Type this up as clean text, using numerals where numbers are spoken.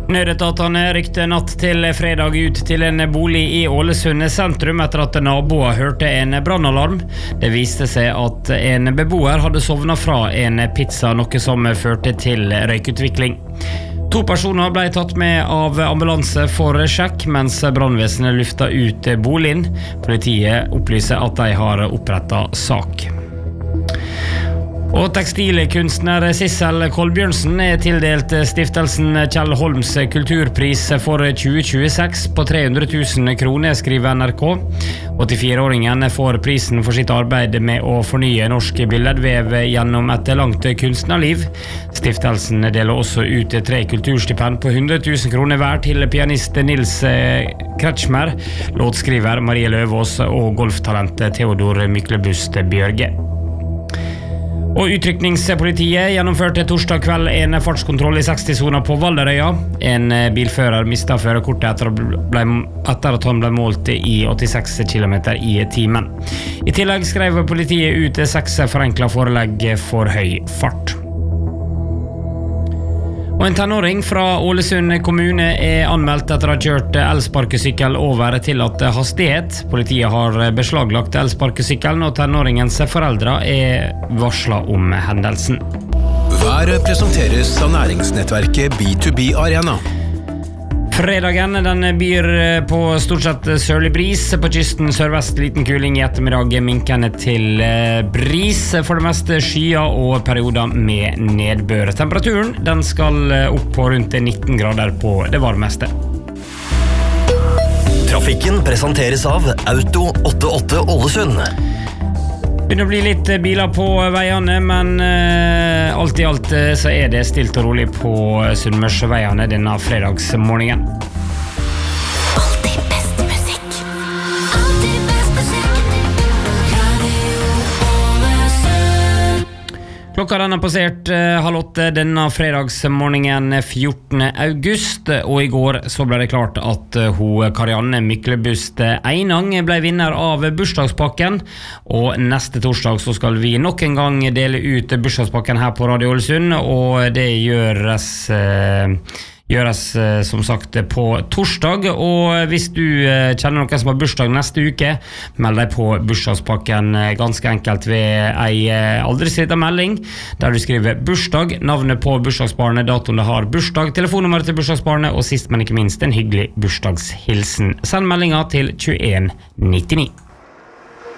Nødetatene rykte natt til fredag ut til en bolig i Ålesund sentrum etter at naboer hørte en brannalarm. Det viste seg at en beboer hadde sovnet fra en pizza, noe som førte til røykutvikling. 2 personer ble tatt med av ambulanse for sjekk, mens brannvesenet lufta ut boligen. Politiet opplyser at de har opprettet sak. Og tekstilkunstner Sissel Kolbjørnsen tildelt stiftelsen Kjell Holms kulturpris for 2026 på 300 000 kroner, skriver NRK. 84-åringen får prisen for sitt arbeid med å fornye norsk billedvev gjennom et langt kunstnerliv. Stiftelsen deler også ut 3 kulturstipend på 100 000 kroner hver til pianist Nils Kretschmer, låtskriver Marie Løvås og golftalentet Theodor Myklebust Bjørge. Og utrykningspolitiet gjennomførte torsdag kveld en fartskontroll i 60-sonen på Valderøya. En bilfører mistet førerkortet etter at han ble målt i 86 km i timen. I tillegg skrev politiet ut 6 forenklet forelegg for høy fart. Og en tenåring fra Ålesund kommune anmeldt etter å ha kjørt elsparkesykkel over tillatt hastighet. Politiet har beslaglagt elsparkesykkelen, og tenåringens foreldre varslet om hendelsen. Været presenteres av næringsnettverket B2B Arena. Fredagen den byr på stort sett sørlig bris. På kysten sørvest liten kuling, i ettermiddag minkende til bris. For det meste skyer og perioder med nedbør. Temperaturen den skal opp på rundt 19 grader på det varmeste. Trafikken presenteres av Auto 88 Ålesund. Begynner å bli litt biler på veiene, men alt i alt så det stilt og rolig på Sunnmørsveiene denne fredagsmorgenen. Alltid best musikk. Alltid best musikk. Radio Ålesund. Klokka den passert 7:30 denne fredagsmorgenen 14. august, og i går så ble det klart at Karianne Myklebust Einang ble vinner av bursdagspakken, og neste torsdag så skal vi nok en gang dele ut bursdagspakken her på Radio Ålesund, og det gjøres som sagt på torsdag. Og hvis du kjenner noen som har bursdag neste uke, meld deg på bursdagspakken ganske enkelt ved ei aldri så liten melding der du skriver bursdag, navnet på bursdagsbarnet, datoen det har bursdag, telefonnummeret til bursdagsbarnet og sist men ikke minst en hyggelig bursdagshilsen. Send meldinga til 2199.